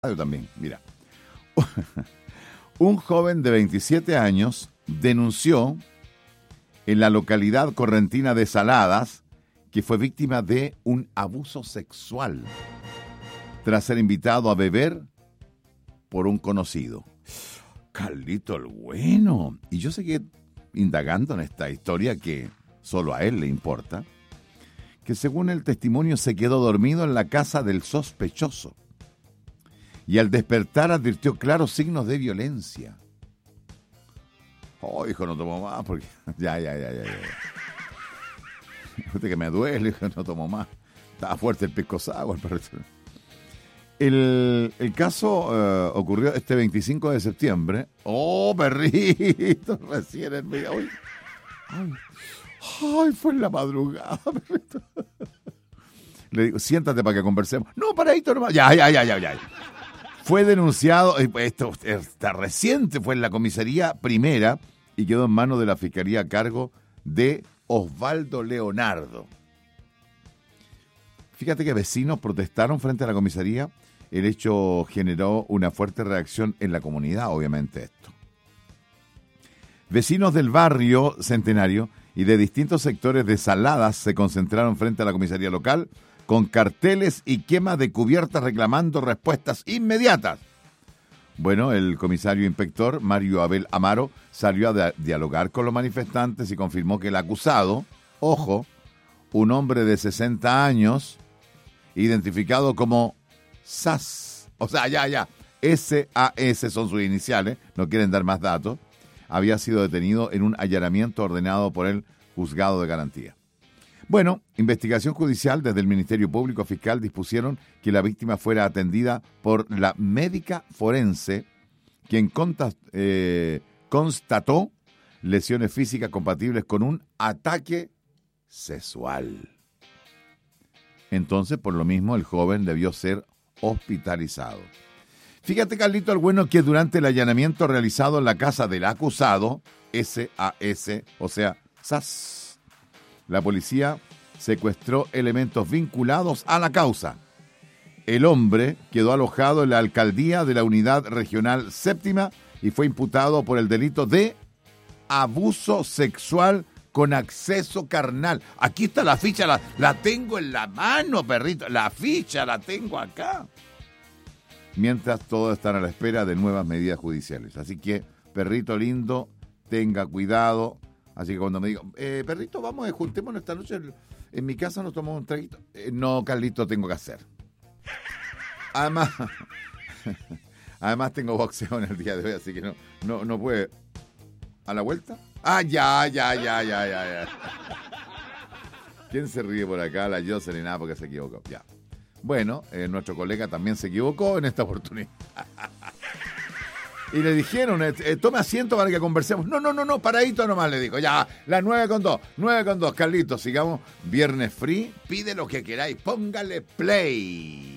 también, mira. Un joven de 27 años denunció en la localidad correntina de Saladas que fue víctima de un abuso sexual tras ser invitado a beber por un conocido. Carlito el Bueno. Y yo seguí indagando en esta historia que solo a él le importa, que según el testimonio se quedó dormido en la casa del sospechoso y al despertar advirtió claros signos de violencia. Oh, hijo, no tomo más porque... Ya. Usted que me duele, hijo, no tomo más. Estaba fuerte el pisco sour. El caso ocurrió este 25 de septiembre. ¡Oh, perrito! Recién el día. ¡Ay, fue en la madrugada, perrito! Le digo, siéntate para que conversemos. No, paradito nomás. Ya. Fue denunciado, esto está reciente, fue en la comisaría primera y quedó en manos de la fiscalía a cargo de Osvaldo Leonardo. Fíjate que vecinos protestaron frente a la comisaría. El hecho generó una fuerte reacción en la comunidad, obviamente esto. Vecinos del barrio Centenario y de distintos sectores de Saladas se concentraron frente a la comisaría local con carteles y quema de cubiertas reclamando respuestas inmediatas. Bueno, el comisario inspector Mario Abel Amaro salió a dialogar con los manifestantes y confirmó que el acusado, ojo, un hombre de 60 años, identificado como SAS, o sea, SAS son sus iniciales, no quieren dar más datos, había sido detenido en un allanamiento ordenado por el juzgado de garantía. Bueno, investigación judicial desde el Ministerio Público Fiscal dispusieron que la víctima fuera atendida por la médica forense, quien constató lesiones físicas compatibles con un ataque sexual. Entonces, por lo mismo, el joven debió ser hospitalizado. Fíjate, Carlito el Bueno, que durante el allanamiento realizado en la casa del acusado, SAS, o sea, SAS, la policía secuestró elementos vinculados a la causa. El hombre quedó alojado en la alcaldía de la Unidad Regional Séptima y fue imputado por el delito de abuso sexual con acceso carnal. Aquí está la ficha, la tengo en la mano, perrito. La ficha la tengo acá. Mientras todos están a la espera de nuevas medidas judiciales. Así que, perrito lindo, tenga cuidado. Así que cuando me digan, perrito, vamos, juntémonos esta noche en mi casa, nos tomamos un traguito. No, Carlito, tengo que hacer. Además tengo boxeo en el día de hoy, así que no puede. ¿A la vuelta? Ah, ya. ¿Quién se ríe por acá? La Jocelyn, porque se equivocó. Ya. Bueno, nuestro colega también se equivocó en esta oportunidad. Y le dijeron, tome asiento para que conversemos. No, paradito nomás, le dijo. Ya, las 9:02, Carlitos, sigamos. Viernes free, pide lo que queráis, póngale play.